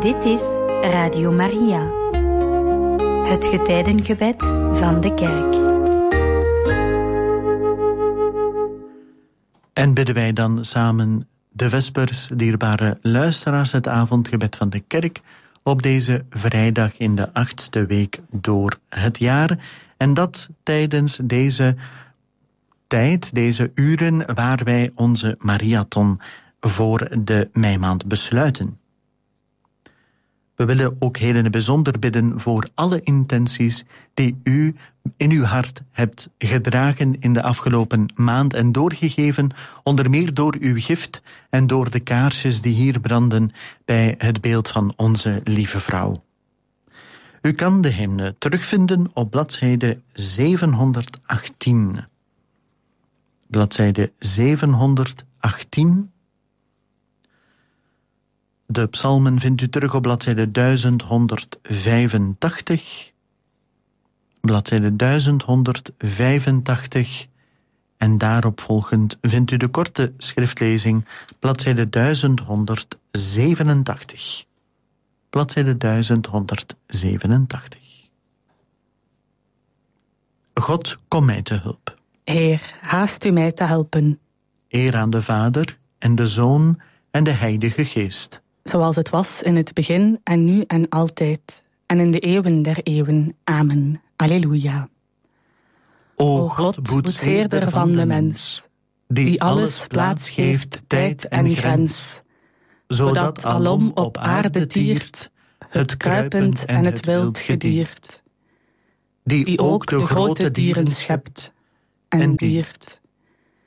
Dit is Radio Maria, het getijdengebed van de kerk. En bidden wij dan samen de vespers, dierbare luisteraars, het avondgebed van de kerk op deze vrijdag in de 8e week door het jaar. En dat tijdens deze tijd, deze uren, waar wij onze Mariathon voor de meimaand besluiten. We willen ook heden bijzonder bidden voor alle intenties die u in uw hart hebt gedragen in de afgelopen maand en doorgegeven, onder meer door uw gift en door de kaarsjes die hier branden bij het beeld van onze lieve vrouw. U kan de hymne terugvinden op bladzijde 718. Bladzijde 718. De psalmen vindt u terug op bladzijde 1185. Bladzijde 1185. En daarop volgend vindt u de korte schriftlezing, bladzijde 1187. Bladzijde 1187. God, kom mij te hulp. Heer, haast u mij te helpen. Eer aan de Vader en de Zoon en de Heilige Geest. Zoals het was in het begin en nu en altijd, en in de eeuwen der eeuwen. Amen. Alleluia. O God, boetseerder van de mens, die alles plaats geeft, tijd en grens, zodat alom op aarde tiert, het kruipend en het wild gediert, die ook de grote dieren schept en diert,